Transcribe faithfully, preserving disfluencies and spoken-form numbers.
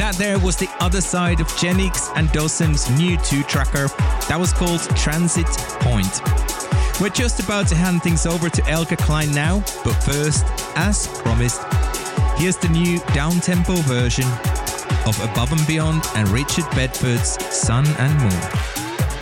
That there was the other side of Genix and Dosem's new two-tracker that was called Transit Point. We're just about to hand things over to Elke Klein now, but first, as promised, here's the new down-tempo version of Above and Beyond and Richard Bedford's Sun and Moon.